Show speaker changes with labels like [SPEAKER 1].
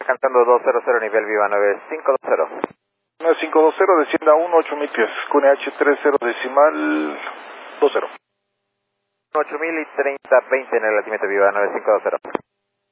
[SPEAKER 1] cantando 200, nivel Viva 9520.
[SPEAKER 2] 9520, descienda 18000 pies, con H30 decimal 20.
[SPEAKER 1] 8000 y 3020 en el altimetro Viva 9520.